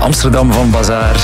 Amsterdam van Bazaar.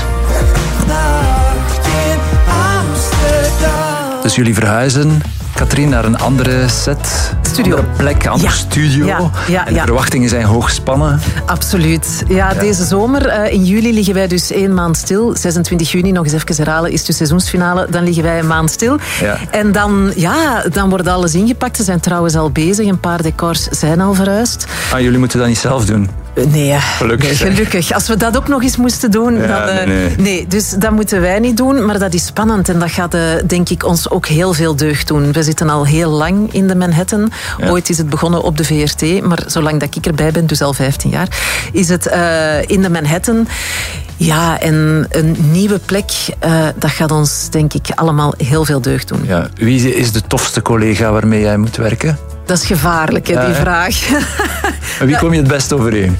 Dus jullie verhuizen, Katrien, naar een andere set. Studio. Andere plek, andere studio. En de verwachtingen zijn hoog gespannen. Absoluut. Ja, deze zomer, in juli, liggen wij dus 1 maand stil. 26 juni, nog eens even herhalen, is de seizoensfinale. Dan liggen wij 1 maand stil. Ja. En dan wordt alles ingepakt. Ze zijn trouwens al bezig. Een paar decors zijn al verhuisd. Jullie moeten dat niet zelf doen? Nee, Gelukkig. nee, gelukkig. Als we dat ook nog eens moesten doen, nee. Dus dat moeten wij niet doen. Maar dat is spannend en dat gaat, denk ik, ons ook heel veel deugd doen. We zitten al heel lang in de Manhattan. Ja. Ooit is het begonnen op de VRT, maar zolang dat ik erbij ben, dus al 15 jaar, is het in de Manhattan. Ja, en een nieuwe plek, dat gaat ons, denk ik, allemaal heel veel deugd doen. Ja. Wie is de tofste collega waarmee jij moet werken? Dat is gevaarlijk, hè, die vraag. En wie kom je het best overeen?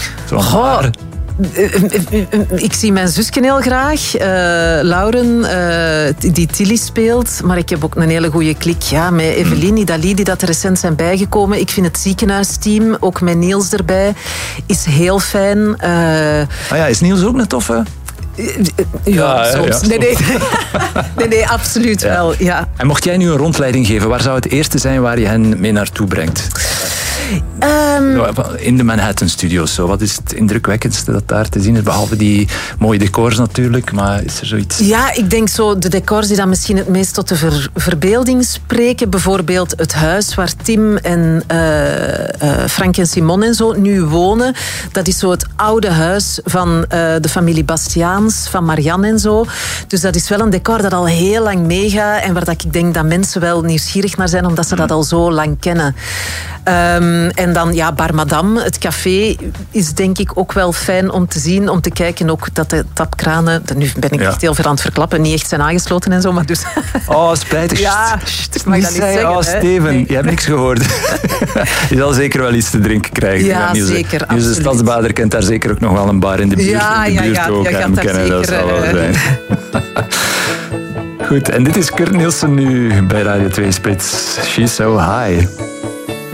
Ik zie mijn zusje heel graag. Lauren, die Tilly speelt. Maar ik heb ook een hele goede klik met Evelien, Idali, die dat er recent zijn bijgekomen. Ik vind het ziekenhuisteam, ook met Niels erbij, is heel fijn. Is Niels ook een toffe? Ja, soms. Ja, nee, absoluut wel. Ja. En mocht jij nu een rondleiding geven, waar zou het eerste zijn waar je hen mee naartoe brengt? In de Manhattan Studios. Zo. Wat is het indrukwekkendste dat daar te zien is? Behalve die mooie decors natuurlijk, maar is er zoiets? Ja, ik denk zo de decors die dan misschien het meest tot de verbeelding spreken. Bijvoorbeeld het huis waar Tim en Frank en Simon en zo nu wonen. Dat is zo het oude huis van de familie Bastiaans, van Marianne en zo. Dus dat is wel een decor dat al heel lang meegaat en waar dat ik denk dat mensen wel nieuwsgierig naar zijn, omdat ze dat al zo lang kennen. En dan Bar Madame, het café, is denk ik ook wel fijn om te zien, om te kijken ook dat de tapkranen, nu ben ik echt heel veel aan het verklappen, niet echt zijn aangesloten en zo, maar dus... spijtig. Ja, ik mag dat niet zeggen. Steven, nee. Je hebt niks gehoord. Je zal zeker wel iets te drinken krijgen. Ja, zeker, Dus de Stadsbader kent daar zeker ook nog wel een bar in de buurt. Ja, ook gaat daar kennen, zeker... Dat zal wel zijn. Goed, en dit is Kurt Nielsen nu bij Radio 2 Spits. She's So High.